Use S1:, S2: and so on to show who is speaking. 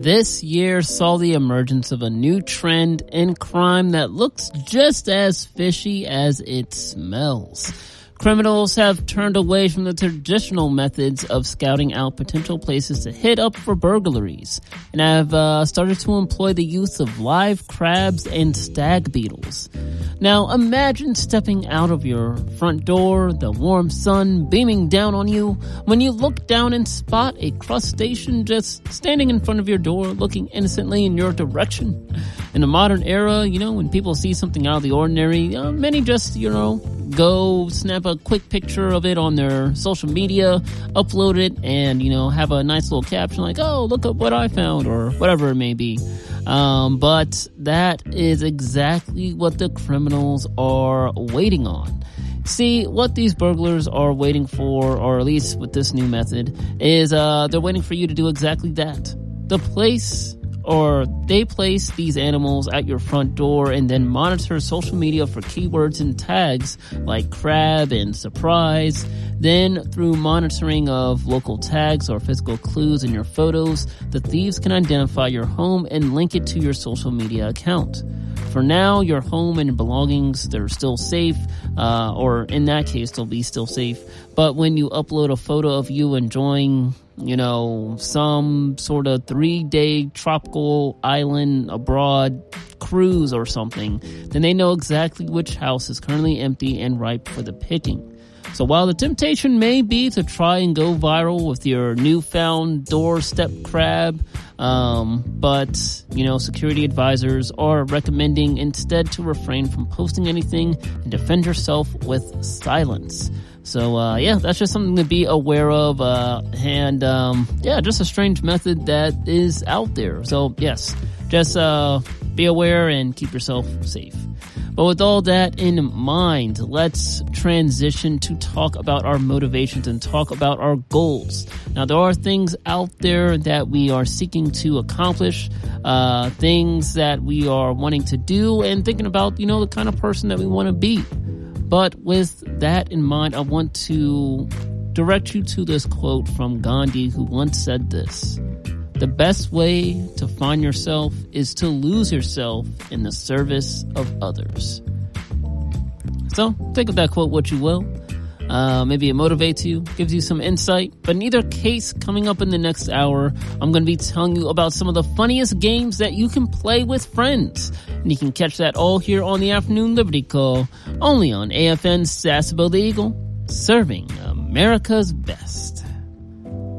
S1: This year saw the emergence of a new trend in crime that looks just as fishy as it smells. Criminals have turned away from the traditional methods of scouting out potential places to hit up for burglaries and have started to employ the use of live crabs and stag beetles. Now imagine stepping out of your front door, the warm sun beaming down on you, when you look down and spot a crustacean just standing in front of your door looking innocently in your direction. In the modern era, when people see something out of the ordinary, many just, go snap a quick picture of it on their social media, upload it, and, have a nice little caption like, oh, look at what I found, or whatever it may be. But that is exactly what the criminals are waiting on. See, what these burglars are waiting for, or at least with this new method, is they're waiting for you to do exactly that. They place these animals at your front door and then monitor social media for keywords and tags like crab and surprise. Then, through monitoring of local tags or physical clues in your photos, the thieves can identify your home and link it to your social media account. For now, your home and belongings, they're still safe, or in that case, they'll be still safe. But when you upload a photo of you enjoying, some sort of 3-day tropical island abroad cruise or something, then they know exactly which house is currently empty and ripe for the picking. So while the temptation may be to try and go viral with your newfound doorstep crab, but security advisors are recommending instead to refrain from posting anything and defend yourself with silence. So, that's just something to be aware of, and just a strange method that is out there. So, yes, just be aware and keep yourself safe. But with all that in mind, let's transition to talk about our motivations and talk about our goals. Now, there are things out there that we are seeking to accomplish, things that we are wanting to do and thinking about, the kind of person that we want to be. But with that in mind, I want to direct you to this quote from Gandhi, who once said this: "The best way to find yourself is to lose yourself in the service of others." So, think of that quote what you will. Maybe it motivates you, gives you some insight. But in either case, coming up in the next hour, I'm going to be telling you about some of the funniest games that you can play with friends. And you can catch that all here on the Afternoon Liberty Call, only on AFN Sasebo the Eagle, serving America's best.